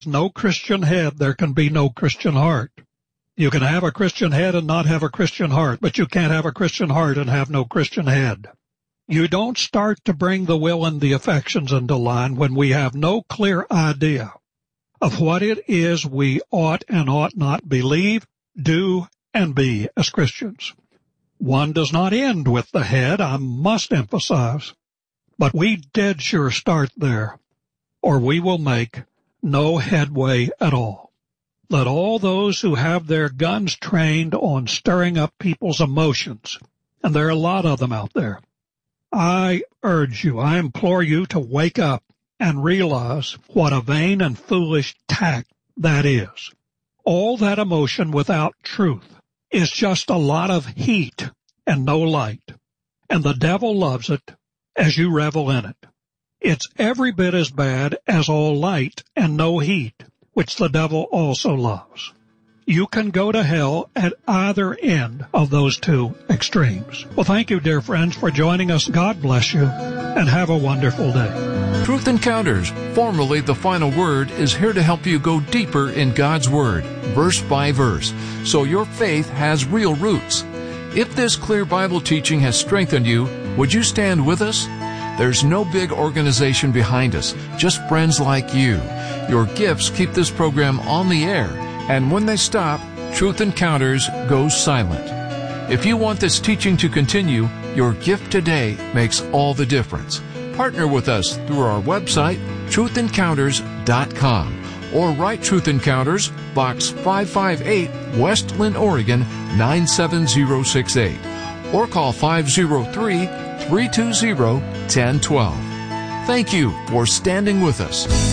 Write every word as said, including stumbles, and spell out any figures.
no Christian head, there can be no Christian heart. You can have a Christian head and not have a Christian heart, but you can't have a Christian heart and have no Christian head. You don't start to bring the will and the affections into line when we have no clear idea of what it is we ought and ought not believe, do, and be as Christians. One does not end with the head, I must emphasize, but we dead sure start there, or we will make no headway at all. Let all those who have their guns trained on stirring up people's emotions, and there are a lot of them out there, I urge you, I implore you to wake up and realize what a vain and foolish tact that is. All that emotion without truth is just a lot of heat and no light, and the devil loves it as you revel in it. It's every bit as bad as all light and no heat, which the devil also loves. You can go to hell at either end of those two extremes. Well, thank you, dear friends, for joining us. God bless you, and have a wonderful day. Truth Encounters, formerly The Final Word, is here to help you go deeper in God's Word, verse by verse, so your faith has real roots. If this clear Bible teaching has strengthened you, would you stand with us? There's no big organization behind us, just friends like you. Your gifts keep this program on the air, and when they stop, Truth Encounters goes silent. If you want this teaching to continue, your gift today makes all the difference. Partner with us through our website, truth encounters dot com, or write Truth Encounters, Box five five eight, West Linn, Oregon, nine seven zero six eight, or call five zero three, three two zero, one zero one two. Thank you for standing with us.